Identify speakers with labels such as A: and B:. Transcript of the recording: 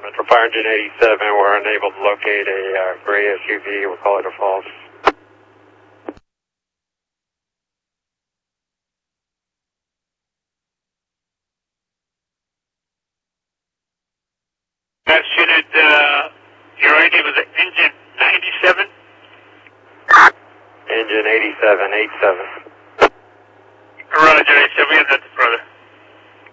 A: Metro Fire Engine 87, we're unable to locate a gray SUV. We'll call it a false.
B: That's unit, your ID was engine 97?
A: Engine 87, 87.